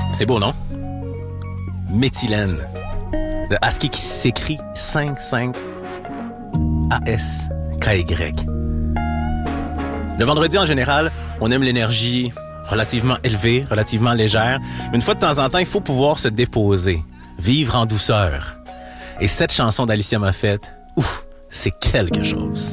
C'est beau, non? Méthylène. De ASCII qui s'écrit 5-5 A-S-K-Y. Le vendredi, en général, on aime l'énergie relativement élevée, relativement légère. Mais une fois de temps en temps, il faut pouvoir se déposer, vivre en douceur. Et cette chanson d'Alicia Moffett, ouf, c'est quelque chose.